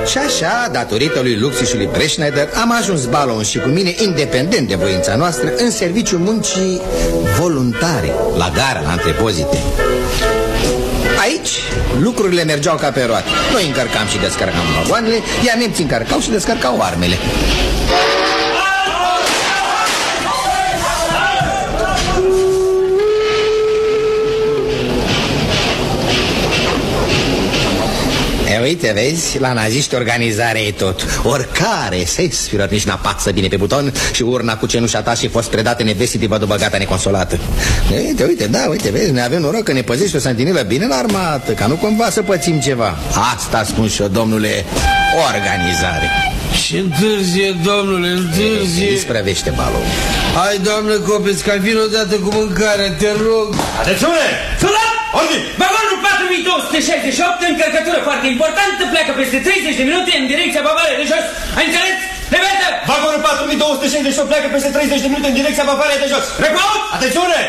Și așa, datorită lui Lux și lui Preschneider, am ajuns Balon și cu mine, independent de voința noastră, în serviciul muncii voluntare, la gara, la întrepozite. Aici lucrurile mergeau ca pe roate. Noi încărcam și descărcam vagoanele, iar nemții încărcau și descărcau armele. Uite, vezi, la naziști organizarea e tot. Oricare Sesfiră nici n-apasă bine pe buton și urna cu cenușa ta și fost predată nevestii văd băgata neconsolată. Uite, da, uite, vezi, ne avem noroc că ne păzește o santinelă bine înarmată, ca nu cumva să pățim ceva. Asta spun și eu, domnule, organizare. Și întârzie, domnule, întârzie. Isprăvește balul. Hai, doamnă Copeț, că vin odată cu mâncarea, te rog. Atențiune! Solat! Ordine! Vagonul 4268, încărcătură foarte importantă, pleacă peste 30 de minute în direcția Bavariei de jos. Ai înțeles? Repetă! Vagonul 4268 pleacă peste 30 de minute în direcția Bavariei de jos. Repet! Atențiune!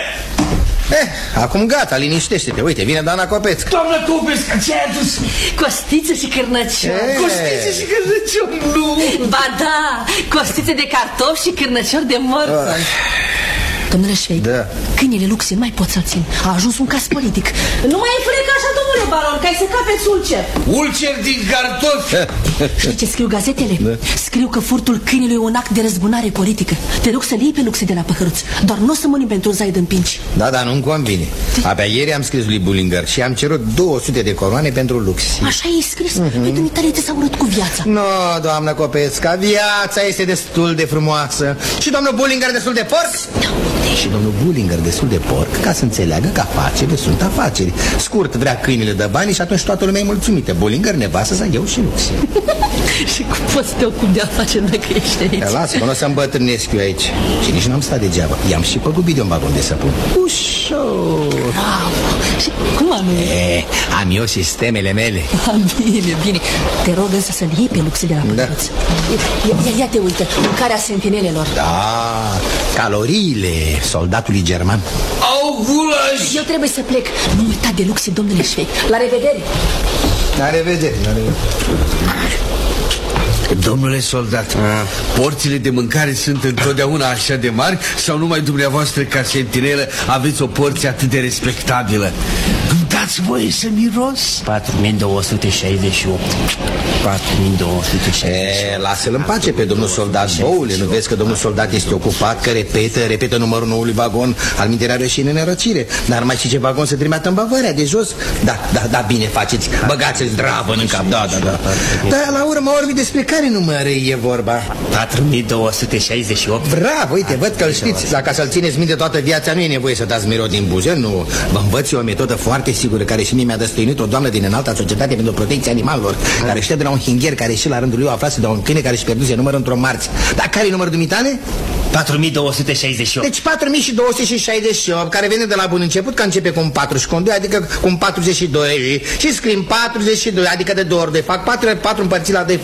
Acum gata, liniștește-te. Uite, vine Dana Copeț. Doamna Copeț, ce ai adus? Costiță și cârnăcior. Costiță și cârnăcior, nu! Ba da, costițe de cartofi și cârnăcior de morță. Domnule Șveic, da. câinele Luxi, nu mai pot să-l țin. A ajuns un caz politic. Nu mai e frecă așa, domnule Balon, că ai să capeți ulcer. Ulcer din cartofi? Știi ce scriu gazetele? Da. Scriu că furtul câinelui e un act de răzbunare politică. Te rog să-l iei pe Luxi de la păhăruț. Doar nu o să mărim pentru zai de pinci. Da, dar nu-mi convine. Abia ieri am scris lui Bullinger și am cerut 200 de coroane pentru Luxi. Așa e scris? Păi dumitale te s-a urât cu viața. Nu, doamnă Copesca, viața este destul de frumoasă. Și domnul Bullinger destul de porc? Și domnul Bullinger destul de porc, ca să înțeleagă că afacerile sunt afaceri. Scurt, vrea câinele de bani și atunci toată lumea e mulțumită. Bullinger, nevastă sa, eu și Luxi. Și cum poți să te ocupi de afaceri dacă ești aici? Lasă, că nu o să îmbătrânesc eu aici. Și nici n-am stat degeaba. I-am și păgubit de un vagon de săpun. Ușor. Bravo. Și cum anume? Am eu sistemele mele. Bine, bine. Te rog însă să-l iei pe Luxi de la păcăruț. Ia te uită, mâncarea sentinelelor. Da, caloriile soldatului german. Au gulaș! Eu trebuie să plec. Nu uita de Luxi, domnule Șveic. La revedere. La revedere, la revedere. Domnule soldat, porțile de mâncare sunt întotdeauna așa de mari sau numai dumneavoastră ca sentinelă aveți o porție atât de respectabilă? Îmi dați voie să miros? 4268. 4268. Lasă-l în pace pe domnul soldat, boule. Nu vezi că domnul soldat este ocupat, că repetă numărul noului vagon. Alminterea are și în nerăcire. N-ar mai ști ce vagon să trimeată în Bavaria de jos? Da, bine faceți. Băgați-l zdravă în cap. Da. Dar la urmă orbi despre care număr e vorba? 4268. Bravo, uite, văd că îl știți. Dacă să-l țineți minte toată viața, nu e nevoie să dați mereu din buze. Nu, vă învăț eu o metodă foarte sigură, care și mie mi-a dăstăinuit o doamnă din Înalta Societate pentru Protecția Animalelor, care știa de la un hingher care și la rândul lui aflase de un câine care își pierduse numărul într-o marți. Dar care e numărul dumitale? 4268. Deci 4268, care vine de la bun început, că începe cu un 4 și cu un 2, adică cu un 42. Și scrim 42, adică de 2 ori 2. Fac 4 împărțit la 2